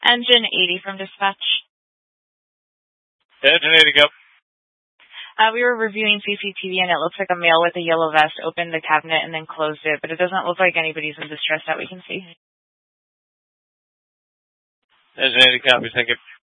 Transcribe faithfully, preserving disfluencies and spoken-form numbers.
Engine eighty from dispatch. Engine eighty, go. Uh, we were reviewing C C T V, and it looks like a male with a yellow vest opened the cabinet and then closed it, but it doesn't look like anybody's in distress that we can see. Engine eighty, copy, thank you.